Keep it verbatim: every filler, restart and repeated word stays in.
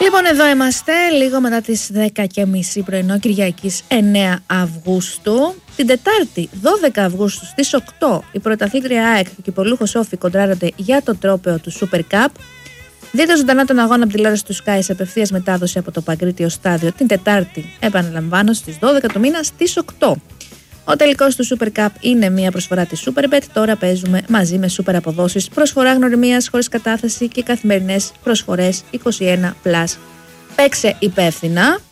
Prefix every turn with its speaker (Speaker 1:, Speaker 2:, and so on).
Speaker 1: Λοιπόν, εδώ είμαστε λίγο μετά τις δέκα και μισή πρωινό Κυριακής εννέα Αυγούστου. Την Τετάρτη δώδεκα Αυγούστου στις οκτώ η πρωταθλήτρια ΑΕΚ και ο κυπολούχος Όφη κοντράρονται για το τρόπαιο του Super Cup. Δείτε ζωντανά τον αγώνα από τη τηλεόραση του Sky σε απευθείας μετάδοση από το Παγκρίτιο Στάδιο την Τετάρτη, επαναλαμβάνω, στις δώδεκα του μήνα στις οκτώ. Ο τελικός του Super Cup είναι μια προσφορά της Superbet. Τώρα παίζουμε μαζί με super αποδόσεις, προσφορά γνωριμίας χωρίς κατάθεση και καθημερινές προσφορές είκοσι ένα συν. Παίξε υπεύθυνα.